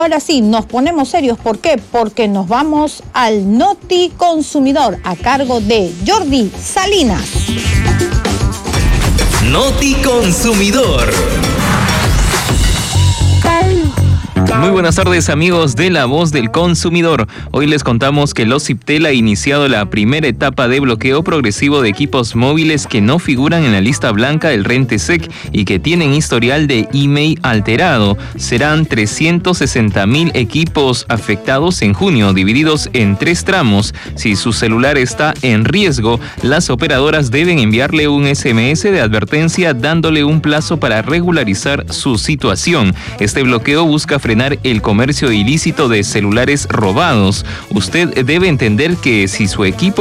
Ahora sí, nos ponemos serios. ¿Por qué? Porque nos vamos al Noti Consumidor a cargo de Jordi Salinas. Noti Consumidor. Muy buenas tardes, amigos de La Voz del Consumidor. Hoy les contamos que Losiptel ha iniciado la primera etapa de bloqueo progresivo de equipos móviles que no figuran en la lista blanca del Rentesec y que tienen historial de email alterado. Serán 360,000 equipos afectados en junio, divididos en 3 tramos. Si su celular está en riesgo, las operadoras deben enviarle un SMS de advertencia dándole un plazo para regularizar su situación. Este bloqueo busca frenar el comercio ilícito de celulares robados. Usted debe entender que si su equipo